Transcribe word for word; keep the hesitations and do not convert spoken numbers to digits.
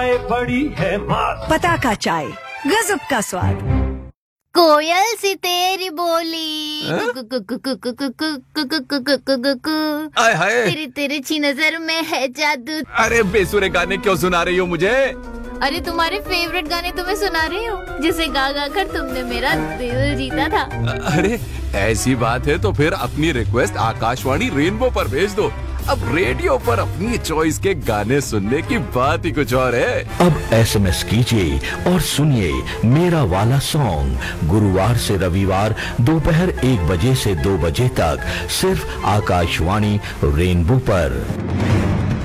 बड़ी है मात। पताका चाय, गजब का स्वाद। कोयल सी तेरी बोली, आय हाय, तेरी तिरछी नजर में है जादू। अरे बेसुरे गाने क्यों सुना रही हो मुझे? अरे तुम्हारे फेवरेट गाने तुम्हें सुना रही हूँ, जिसे गा गा कर तुमने मेरा दिल जीता था। अरे ऐसी बात है तो फिर अपनी रिक्वेस्ट आकाशवाणी रेनबो पर भेज दो। अब रेडियो पर अपनी चॉइस के गाने सुनने की बात ही कुछ और है। अब एसएमएस कीजिए और सुनिए मेरा वाला सॉन्ग गुरुवार से रविवार दोपहर एक बजे से दो बजे तक सिर्फ आकाशवाणी रेनबो पर।